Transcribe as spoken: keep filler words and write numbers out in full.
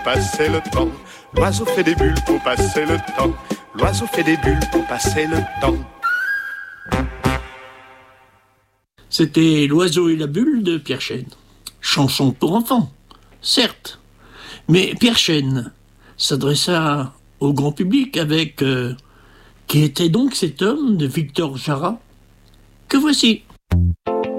passer le temps. L'oiseau fait des bulles pour passer le temps. L'oiseau fait des bulles pour passer le temps. C'était L'oiseau et la bulle de Pierre Chêne. Chanson pour enfants, certes. Mais Pierre Chêne s'adressa au grand public avec euh, « Qui était donc cet homme ?» de Victor Jara, que voici.